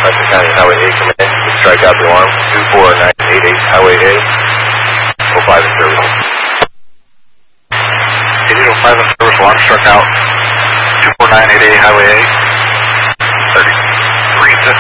Hudson County Highway A, come in. Strike out the alarm. 24988 Highway A. 05 in service. 805 in service, alarm struck out.